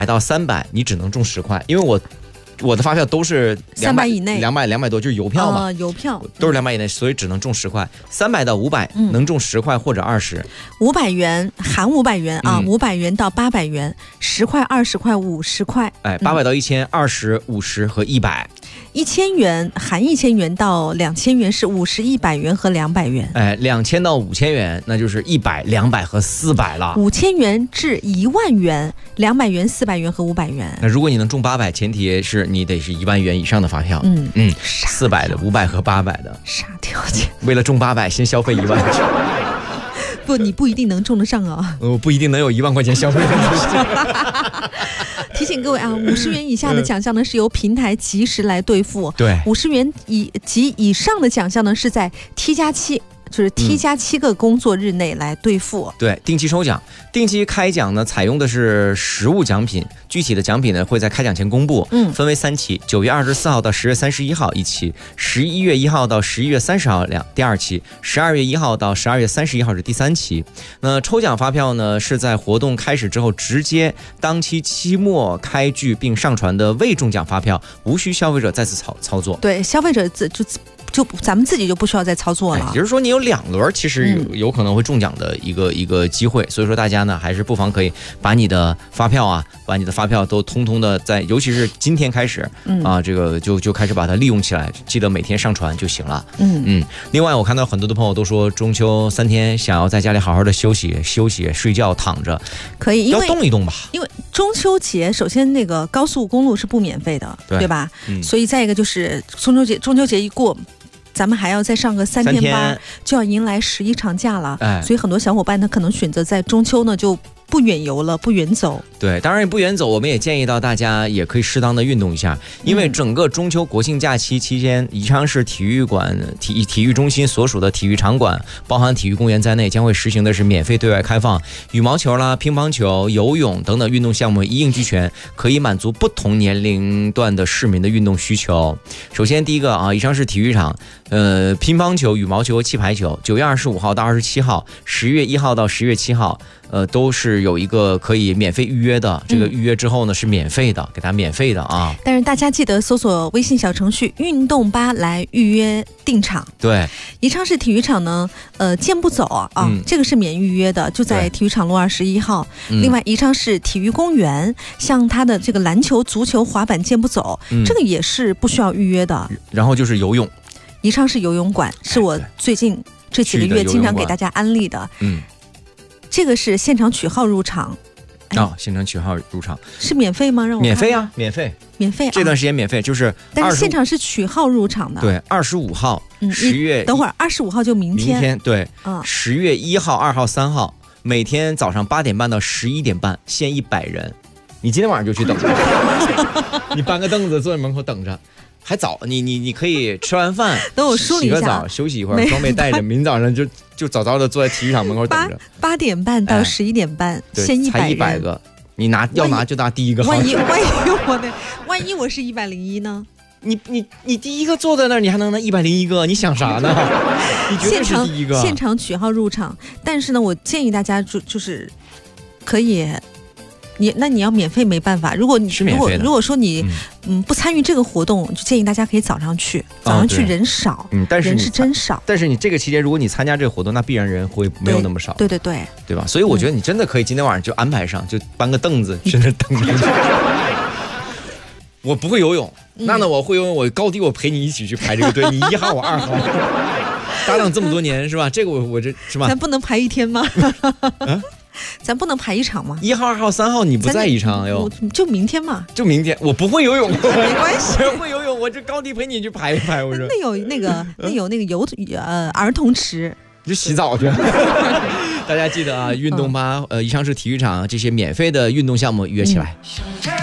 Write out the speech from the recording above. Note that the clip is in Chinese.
到300，你只能中10块，因为我的发票都是 300以内 ，200多就是邮票嘛， 邮票都是200以内，所以只能中10块。300到500能中10块或者20。500 元含500元啊，500元到800元，10块、20块、50块。 哎，800到1000、20、50和100。 1000元含1000元到2000元是50、100元和200元。 哎，2000到5000元那就是100、200和400了。 5000元至1万元，200元、400元和500元。 那如果你能中800，前提是你得是1万元以上的发票。400的、500和800的。 啥条件？ 为了中800，先消费1万。 不，你不一定能中得上啊。 不一定能有1万块钱消费。 提醒各位啊，50元以下的奖项呢是由平台及时来兑付。 对 ，50元及以上的奖项呢是在 T+7。就是 T+7个工作日内来兑付。 对，定期抽奖，定期开奖呢，采用的是实物奖品，具体的奖品呢会在开奖前公布。分为3期，9月24号到10月31号一期，11月1号到11月30号第2期，12月1号到12月31号是第3期。那抽奖发票呢是在活动开始之后直接当期期末开具并上传的未中奖发票，无需消费者再次操作。 对，消费者就咱们自己就不需要再操作了。 也就是说，你有2轮，其实有可能会中奖的一个机会。所以说，大家呢还是不妨可以把你的发票都通通的在，尤其是今天开始这个就开始把它利用起来，记得每天上传就行了。另外，我看到很多的朋友都说，中秋3天想要在家里好好的休息、睡觉、躺着， 可以， 要动一动吧。 因为中秋节，首先那个高速公路是不免费的，对吧？所以再一个就是中秋节一过。咱们还要再上个3天班，就要迎来11长假了。所以很多小伙伴呢，可能选择在中秋呢就不远游了，不远走。 对，当然不远走，我们也建议到大家也可以适当的运动一下，因为整个中秋国庆假期期间，宜昌市体育馆、体育中心所属的体育场馆，包含体育公园在内，将会实行的是免费对外开放，羽毛球啦、乒乓球、游泳等等运动项目一应俱全，可以满足不同年龄段的市民的运动需求。首先第一个啊，宜昌市体育场，乒乓球、羽毛球和气排球，9月25号到27号，10月1号到10月7号。都是有一个可以免费预约的，这个预约之后呢是免费的，给大家免费的啊。 但是大家记得搜索微信小程序运动吧来预约订场。 对， 宜昌市体育场呢，健步走啊，这个是免预约的，就在体育场路21号。另外，宜昌市体育公园，像它的这个篮球、足球、滑板、健步走，这个也是不需要预约的。 然后就是游泳， 宜昌市游泳馆是我最近这几个月经常给大家安利的。这个是现场取号入场。 现场取号入场是免费吗？让我免费啊，免费啊，这段时间免费，就是但是现场是取号入场的。 对，25号，10月等会儿25号就明天对，10月1号、2号、3号，每天早上8点半到11点半，限100人。你今天晚上就去等着，你搬个凳子坐在门口等着。还早，你可以吃完饭， 等我梳理一下， 洗个澡，休息一会儿，装备带着，明早上就早早的坐在体育场门口等着。 8点半到11点半，限100人，才 100个，你要拿就拿第一个。 万一我是101呢？ 你第一个坐在那儿，你还能拿101个？你想啥呢？你绝对是第一个。 现场取号入场，但是呢，我建议大家就是可以。你要免费没办法，如果说你不参与这个活动，就建议大家可以早上去，人少， 但是人是真少。 但是你这个期间，如果你参加这个活动，那必然人会没有那么少。 对吧？所以我觉得你真的可以今天晚上就安排上，就搬个凳子去那等着。我不会游泳，那我会游泳，我高低我陪你一起去排这个队，你1号我2号，搭档这么多年是吧？这个我这是吧？ 咱不能排一天吗？咱不能排一场吗 ？1号、2号、3号你不在一场哟， 就明天嘛。 就明天，我不会游泳，没关系， 我会游泳，我这高低陪你去排一排。我说那有那个儿童池， 就洗澡去。大家记得啊，运动吧，宜昌市体育场这些免费的运动项目约起来。